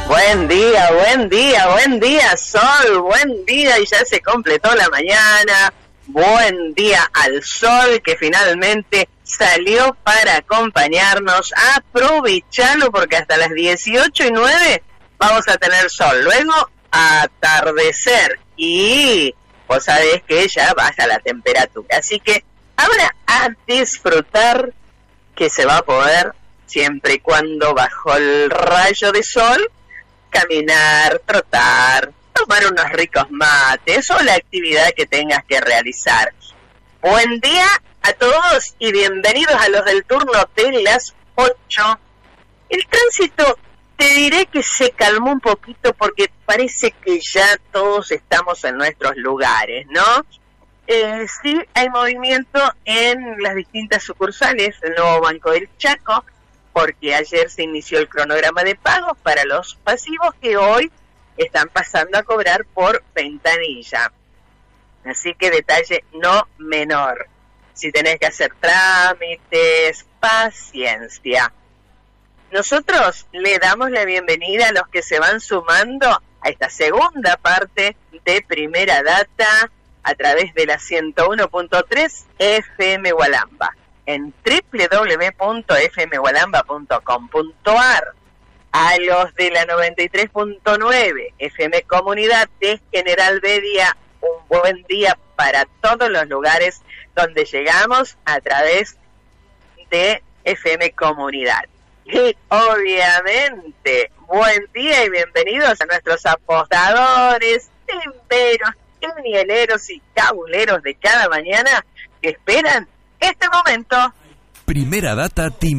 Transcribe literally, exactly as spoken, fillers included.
Buen día, buen día, buen día, sol, buen día, y ya se completó la mañana. Buen día al sol que finalmente salió para acompañarnos. Aprovechalo porque hasta las dieciocho y nueve vamos a tener sol. Luego atardecer y vos sabés que ya baja la temperatura. Así que ahora a disfrutar, que se va a poder siempre y cuando bajo el rayo de sol caminar, trotar, tomar unos ricos mates o la actividad que tengas que realizar. Buen día a todos y bienvenidos a los del turno de las ocho. El tránsito, te diré que se calmó un poquito porque parece que ya todos estamos en nuestros lugares, ¿no? Eh, sí, hay movimiento en las distintas sucursales del nuevo Banco del Chaco, porque ayer se inició el cronograma de pagos para los pasivos que hoy están pasando a cobrar por ventanilla. Así que detalle no menor. Si tenés que hacer trámites, paciencia. Nosotros le damos la bienvenida a los que se van sumando a esta segunda parte de Primera Data a través de la ciento uno punto tres F M Hualamba. En doble u doble u doble u punto f m hualamba punto com punto a r, a los de la noventa y tres punto nueve F M Comunidad de General Bedia, un buen día para todos los lugares donde llegamos a través de F M Comunidad. Y obviamente, buen día y bienvenidos a nuestros apostadores, timberos, quinieleros y cabuleros de cada mañana que esperan este momento. Primera Data Team.